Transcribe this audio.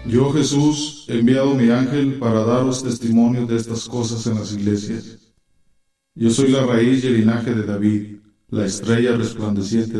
Yo, Jesús, he enviado mi ángel para daros testimonio de estas cosas en las iglesias. Yo soy la raíz y el linaje de David, la estrella resplandeciente